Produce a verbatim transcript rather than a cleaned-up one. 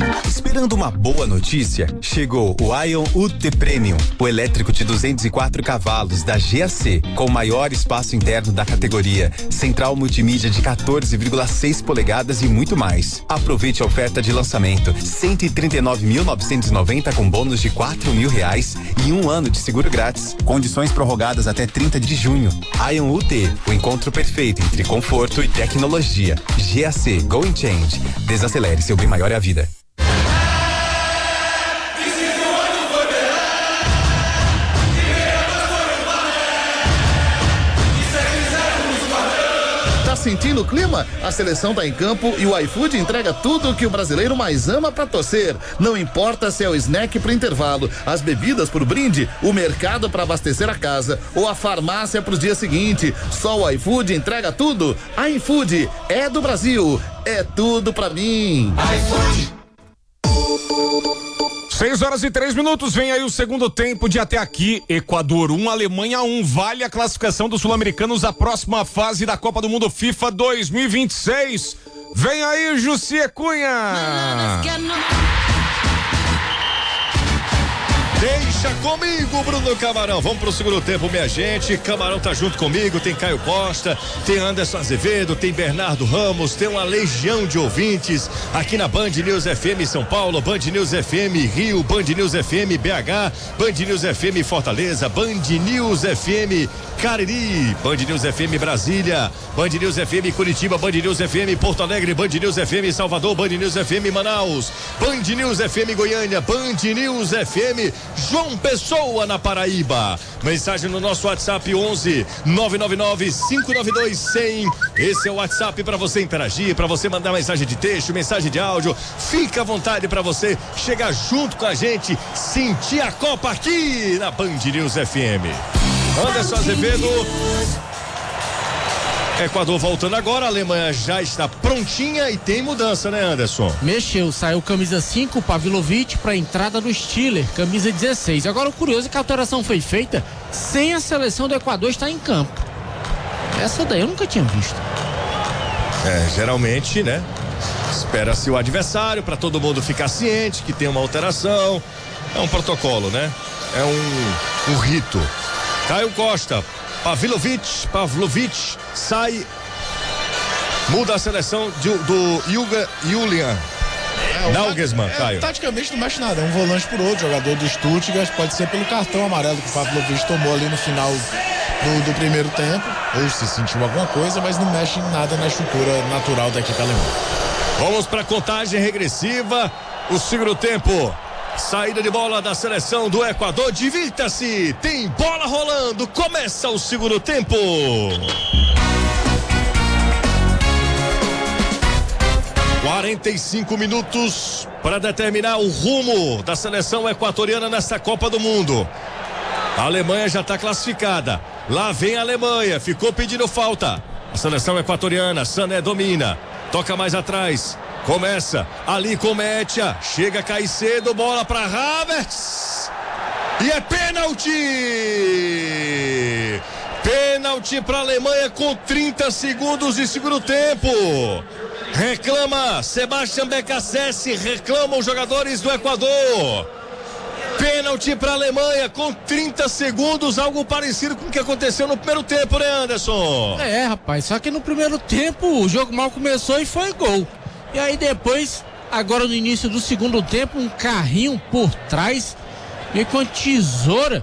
Esperando uma boa notícia? Chegou o Ion U T Premium, o elétrico de duzentos e quatro cavalos da G A C, com o maior espaço interno da categoria, central multimídia de quatorze vírgula seis polegadas e muito mais. Aproveite a oferta de lançamento, cento e trinta e nove mil novecentos e noventa com bônus de quatro mil reais e um ano de seguro grátis. Condições prorrogadas até trinta de junho. Ion U T, o encontro perfeito entre conforto e tecnologia. G A C Go and Change. Desacelere, seu bem maior é a vida. Sentindo o clima? A seleção tá em campo e o iFood entrega tudo o que o brasileiro mais ama pra torcer. Não importa se é o snack pro intervalo, as bebidas pro brinde, o mercado pra abastecer a casa ou a farmácia pro dia seguinte. Só o iFood entrega tudo. iFood é do Brasil, é tudo pra mim. iFood. Seis horas e três minutos, vem aí o segundo tempo de Até Aqui. Equador um, Alemanha um, vale a classificação dos sul-americanos à próxima fase da Copa do Mundo FIFA dois mil e vinte e seis. Vem aí, Jussi Cunha. Deixa comigo, Bruno Camarão. Vamos pro segundo tempo, minha gente. Camarão tá junto comigo, tem Caio Costa, tem Anderson Azevedo, tem Bernardo Ramos, tem uma legião de ouvintes aqui na Band News F M São Paulo, Band News F M Rio, Band News F M B H, Band News F M Fortaleza, Band News F M Cariri, Band News F M Brasília, Band News F M Curitiba, Band News F M Porto Alegre, Band News F M Salvador, Band News F M Manaus, Band News F M Goiânia, Band News F M João Pessoa, na Paraíba. Mensagem no nosso WhatsApp onze nove nove nove cinco nove dois cem. Esse é o WhatsApp para você interagir, para você mandar mensagem de texto, mensagem de áudio. Fica à vontade para você chegar junto com a gente, sentir a Copa aqui na Band News F M. Anderson Azevedo. Equador voltando agora, a Alemanha já está prontinha e tem mudança, né, Anderson? Mexeu, saiu camisa cinco, Pavlovic, para entrada do Stiller, camisa dezesseis. Agora o curioso é que a alteração foi feita sem a seleção do Equador estar em campo. Essa daí eu nunca tinha visto. É, geralmente, né? Espera-se o adversário para todo mundo ficar ciente que tem uma alteração. É um protocolo, né? É um, um rito. Caio Costa. Pavlovic, Pavlovic sai, muda a seleção de, do Yuga Julian. É, Nagelsmann, é, Caio. Taticamente não mexe nada, é um volante por outro, jogador do Stuttgart, pode ser pelo cartão amarelo que o Pavlovic tomou ali no final do, do primeiro tempo, ou se sentiu alguma coisa, mas não mexe em nada na estrutura natural da equipe alemã. Vamos para a contagem regressiva, o segundo tempo. Saída de bola da seleção do Equador, divirta-se, tem bola rolando, começa o segundo tempo. quarenta e cinco minutos para determinar o rumo da seleção equatoriana nesta Copa do Mundo. A Alemanha já está classificada, lá vem a Alemanha, ficou pedindo falta. A seleção equatoriana, Sané domina, toca mais atrás. Começa ali com Metia, chega Caicedo, bola para Havertz e é pênalti! Pênalti para a Alemanha com trinta segundos de segundo tempo. Reclama Sebastian Becassese, reclamam os jogadores do Equador. Pênalti para a Alemanha com trinta segundos, algo parecido com o que aconteceu no primeiro tempo, né, Anderson? É, rapaz, só que no primeiro tempo o jogo mal começou e foi gol. E aí depois, agora no início do segundo tempo, um carrinho por trás e com tesoura